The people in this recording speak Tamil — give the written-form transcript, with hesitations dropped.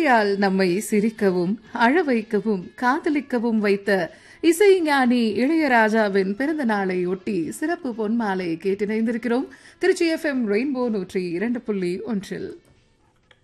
இசையால் நம்மை சிரிக்கவும் அழ வைக்கவும் காதலிக்கவும் வைத்த இசைஞானி இளையராஜாவின் பிறந்த நாளை ஒட்டி சிறப்பு பொன்மாலை கேட்டிணைந்திருக்கிறோம். Trichy FM rainbow 102.1.